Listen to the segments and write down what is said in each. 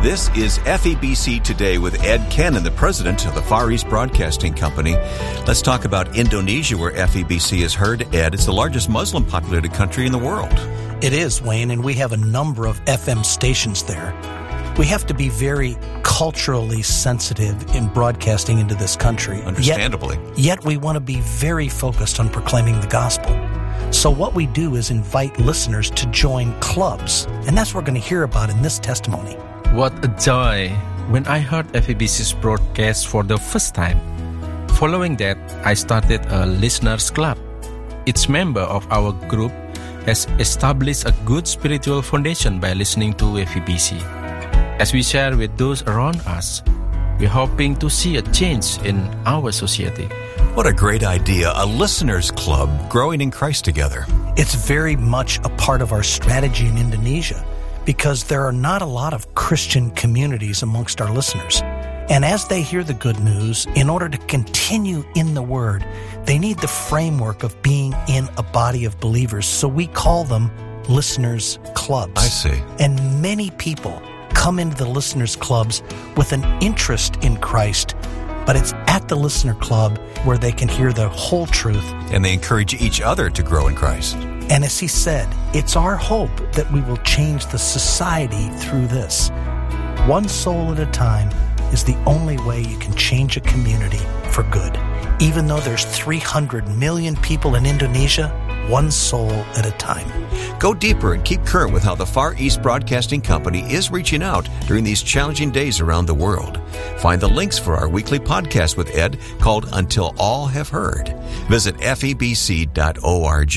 This is FEBC Today with Ed Cannon, the president of the Far East Broadcasting Company. Let's talk about Indonesia, where FEBC is heard. Ed, it's the largest Muslim-populated country in the world. It is, Wayne, and we have a number of FM stations there. We have to be very culturally sensitive in broadcasting into this country. Understandably. Yet we want to be very focused on proclaiming the gospel. So what we do is invite listeners to join clubs, and that's what we're going to hear about in this testimony. What a joy when I heard FEBC's broadcast for the first time. Following that, I started a listeners club. Each member of our group has established a good spiritual foundation by listening to FEBC. As we share with those around us, we're hoping to see a change in our society. What a great idea, a listeners club growing in Christ together. It's very much a part of our strategy in Indonesia because there are not a lot of Christian communities amongst our listeners. And as they hear the good news, in order to continue in the Word, they need the framework of being in a body of believers. So we call them listeners clubs. I see. And many people come into the listeners clubs with an interest in Christ, but it's at the listener club where they can hear the whole truth. And they encourage each other to grow in Christ. And as he said, it's our hope that we will change the society through this. One soul at a time is the only way you can change a community for good. Even though there's 300 million people in Indonesia, one soul at a time. Go deeper and keep current with how the Far East Broadcasting Company is reaching out during these challenging days around the world. Find the links for our weekly podcast with Ed called Until All Have Heard. Visit febc.org.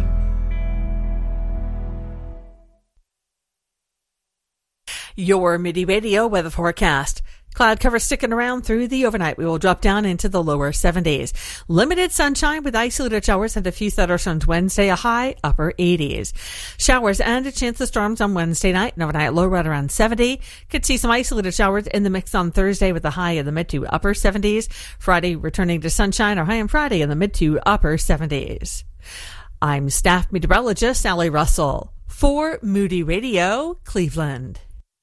Your Moody Radio weather forecast. Cloud cover sticking around through the overnight. We will drop down into the lower 70s. Limited sunshine with isolated showers and a few thunderstorms Wednesday, a high upper 80s. Showers and a chance of storms on Wednesday night, an overnight low right around 70. Could see some isolated showers in the mix on Thursday with a high in the mid to upper 70s. Friday returning to sunshine, or high on Friday in the mid to upper 70s. I'm staff meteorologist Sally Russell for Moody Radio, Cleveland.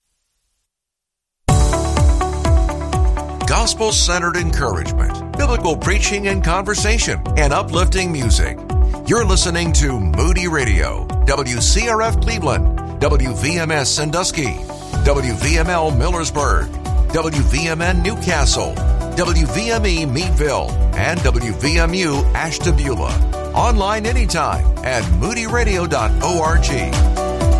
Gospel-centered encouragement, biblical preaching and conversation, and uplifting music. You're listening to Moody Radio, WCRF Cleveland, WVMS Sandusky, WVML Millersburg, WVMN Newcastle, WVME Meadville, and WVMU Ashtabula. Online anytime at moodyradio.org.